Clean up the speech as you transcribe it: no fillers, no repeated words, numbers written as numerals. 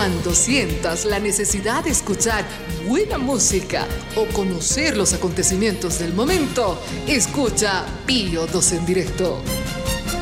Cuando sientas la necesidad de escuchar buena música o conocer los acontecimientos del momento, escucha Pío 2 en directo.